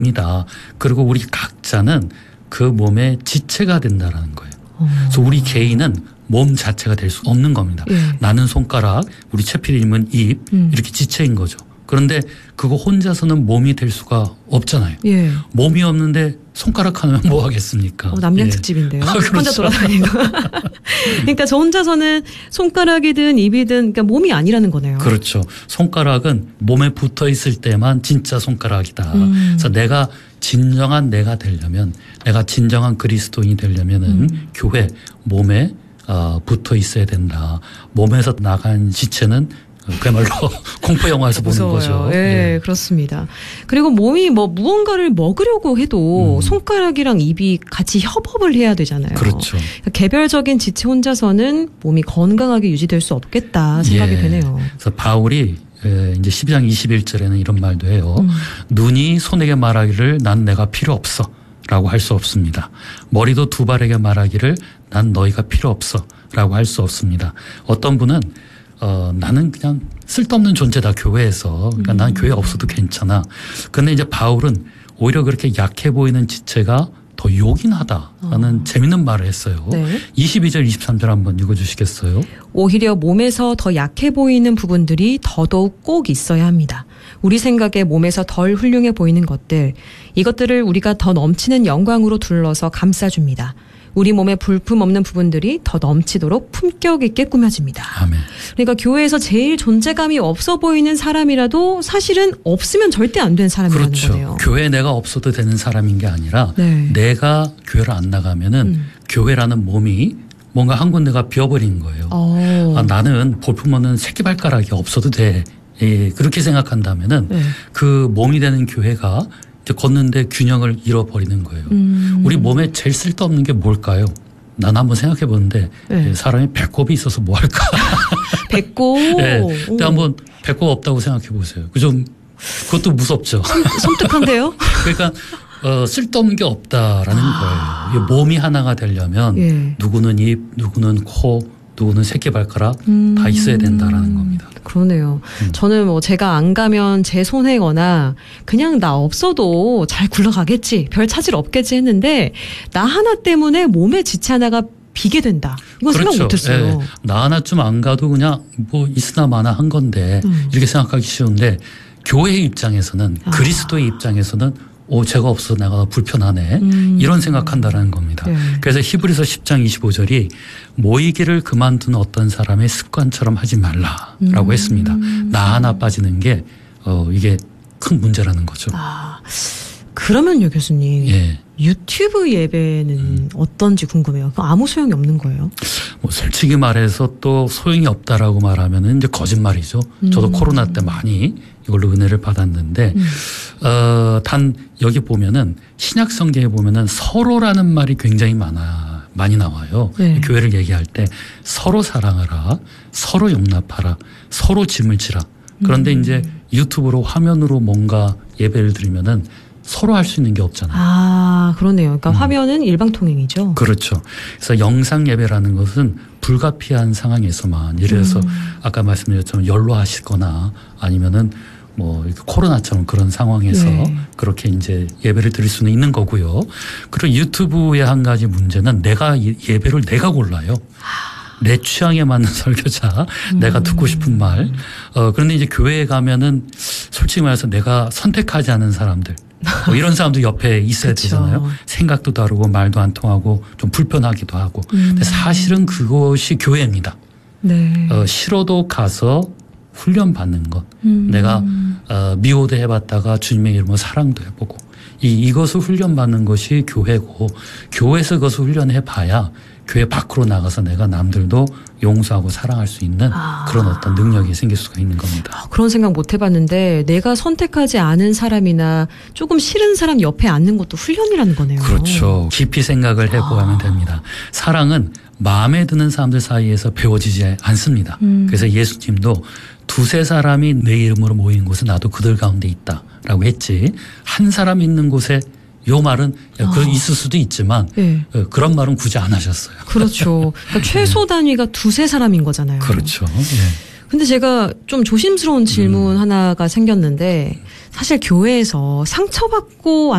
입니다. 그리고 우리 각자는 그 몸의 지체가 된다라는 거예요. 그래서 우리 개인은 몸 자체가 될 수 없는 겁니다. 나는 손가락, 우리 최필님은 입 이렇게 지체인 거죠. 그런데 그거 혼자서는 몸이 될 수가 없잖아요. 몸이 없는데 손가락 하나면 뭐 하겠습니까? 남양특집인데요. 그렇죠. 혼자 돌아다니고. 그러니까 저 혼자서는 손가락이든 입이든 그러니까 몸이 아니라는 거네요. 그렇죠. 손가락은 몸에 붙어 있을 때만 진짜 손가락이다. 그래서 내가 진정한 내가 되려면, 내가 진정한 그리스도인이 되려면은 교회 몸에 붙어 있어야 된다. 몸에서 나간 지체는 그야말로 공포 영화에서 보는 거죠. 네, 그렇습니다. 그리고 몸이 뭐 무언가를 먹으려고 해도 손가락이랑 입이 같이 협업을 해야 되잖아요. 그렇죠. 그러니까 개별적인 지체 혼자서는 몸이 건강하게 유지될 수 없겠다 생각이 되네요. 그래서 바울이 이제 12장 21절에는 이런 말도 해요. 눈이 손에게 말하기를 난 내가 필요 없어 라고 할 수 없습니다. 머리도 두 발에게 말하기를 난 너희가 필요 없어 라고 할 수 없습니다. 어떤 분은 나는 그냥 쓸데없는 존재다 교회에서. 그러니까 난 교회 없어도 괜찮아. 그런데 이제 바울은 오히려 그렇게 약해 보이는 지체가 더 요긴하다라는 재밌는 말을 했어요. 22절 23절 한번 읽어주시겠어요? 오히려 몸에서 더 약해 보이는 부분들이 더더욱 꼭 있어야 합니다. 우리 생각에 몸에서 덜 훌륭해 보이는 것들, 이것들을 우리가 더 넘치는 영광으로 둘러서 감싸줍니다. 우리 몸에 불품 없는 부분들이 더 넘치도록 품격 있게 꾸며집니다. 아멘. 그러니까 교회에서 제일 존재감이 없어 보이는 사람이라도 사실은 없으면 절대 안 되는 사람이라는 거네요. 교회에 내가 없어도 되는 사람인 게 아니라 내가 교회를 안 나가면은 교회라는 몸이 뭔가 한 군데가 비어버린 거예요. 나는 볼품 없는 새끼발가락이 없어도 돼. 그렇게 생각한다면은 그 몸이 되는 교회가 걷는데 균형을 잃어버리는 거예요. 우리 몸에 제일 쓸데없는 게 뭘까요? 난 한번 생각해 보는데 사람이 배꼽이 있어서 뭐 할까? 배꼽? 근데 한번 배꼽 없다고 생각해 보세요. 그것도 무섭죠. 섬뜩한데요? 그러니까 쓸데없는 게 없다라는 거예요. 몸이 하나가 되려면 누구는 입, 누구는 코, 누구는 새끼발가락 다 있어야 된다라는 겁니다. 그러네요. 저는 뭐 제가 안 가면 제 손해거나 그냥 나 없어도 잘 굴러가겠지, 별 차질 없겠지 했는데 나 하나 때문에 몸의 지체 하나가 비게 된다. 이건 생각 못했어요. 나 하나쯤 안 가도 그냥 뭐 있으나 마나 한 건데 이렇게 생각하기 쉬운데 교회의 입장에서는 그리스도의 입장에서는 제가 없어서 내가 불편하네. 이런 생각한다라는 겁니다. 그래서 히브리서 10장 25절이 모이기를 그만둔 어떤 사람의 습관처럼 하지 말라라고 했습니다. 나 하나 빠지는 게 이게 큰 문제라는 거죠. 그러면요, 교수님. 유튜브 예배는 어떤지 궁금해요. 아무 소용이 없는 거예요? 솔직히 말해서 또 소용이 없다라고 말하면 이제 거짓말이죠. 저도 코로나 때 많이 이걸로 은혜를 받았는데, 단 여기 보면은 신약 성경에 보면은 서로라는 말이 굉장히 많이 나와요. 교회를 얘기할 때 서로 사랑하라, 서로 용납하라, 서로 짐을 지라. 그런데 이제 유튜브로 화면으로 뭔가 예배를 드리면은 서로 할 수 있는 게 없잖아요. 그러네요. 그러니까 화면은 일방통행이죠. 그렇죠. 그래서 영상 예배라는 것은 불가피한 상황에서만, 예를 들어서 아까 말씀드렸지만 연로하시거나 아니면은 뭐 코로나처럼 그런 상황에서 그렇게 이제 예배를 드릴 수는 있는 거고요. 그리고 유튜브의 한 가지 문제는 예배를 내가 골라요. 내 취향에 맞는 설교자, 내가 듣고 싶은 말. 그런데 이제 교회에 가면은 솔직히 말해서 내가 선택하지 않은 사람들, 이런 사람도 옆에 있어야 되잖아요. 생각도 다르고 말도 안 통하고 좀 불편하기도 하고. 근데 사실은 그것이 교회입니다. 싫어도 가서 훈련 받는 것. 내가 미호도 해봤다가 주님의 이름으로 사랑도 해보고. 이것을 훈련 받는 것이 교회고, 교회에서 그것을 훈련해 봐야 교회 밖으로 나가서 내가 남들도 용서하고 사랑할 수 있는 그런 어떤 능력이 생길 수가 있는 겁니다. 그런 생각 못 해봤는데 내가 선택하지 않은 사람이나 조금 싫은 사람 옆에 앉는 것도 훈련이라는 거네요. 그렇죠. 깊이 생각을 해보면 됩니다. 사랑은 마음에 드는 사람들 사이에서 배워지지 않습니다. 그래서 예수님도 두세 사람이 내 이름으로 모인 곳에 나도 그들 가운데 있다라고 했지, 한 사람 있는 곳에, 요 말은 있을 수도 있지만 그런 말은 굳이 안 하셨어요. 그렇죠. 그러니까 최소 단위가 두세 사람인 거잖아요. 그렇죠. 근데 제가 좀 조심스러운 질문 하나가 생겼는데 사실 교회에서 상처받고